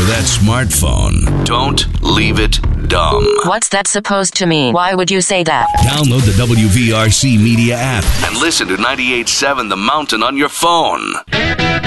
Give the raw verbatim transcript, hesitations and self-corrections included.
for that smartphone. Don't leave it dumb. What's that supposed to mean? Why would you say that? Download the W V R C Media app and listen to ninety-eight point seven The Mountain on your phone.